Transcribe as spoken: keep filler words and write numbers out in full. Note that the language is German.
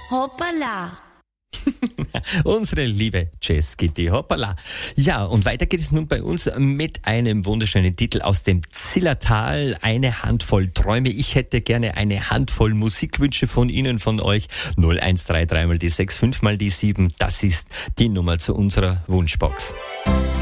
Hoppala. Unsere liebe Jess Kitty, hoppala. Ja, und weiter geht es nun bei uns mit einem wunderschönen Titel aus dem Zillertal. Eine Handvoll Träume. Ich hätte gerne eine Handvoll Musikwünsche von Ihnen, von euch. null eins drei drei mal die sechs, fünf mal die sieben. Das ist die Nummer zu unserer Wunschbox.